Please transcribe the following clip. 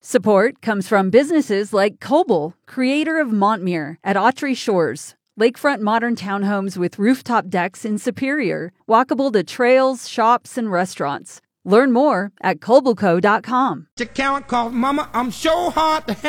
Support comes from businesses like Coble, creator of Montmere at Autry Shores, lakefront modern townhomes with rooftop decks in Superior, walkable to trails, shops, and restaurants. Learn more at cobleco.com. Account called Mama, I'm so hot.